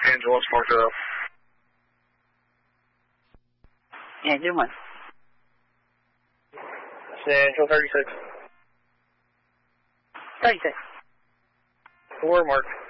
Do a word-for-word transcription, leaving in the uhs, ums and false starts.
Angeles, Mark zero. Engine one. Central thirty-six. thirty-six. Four, Mark.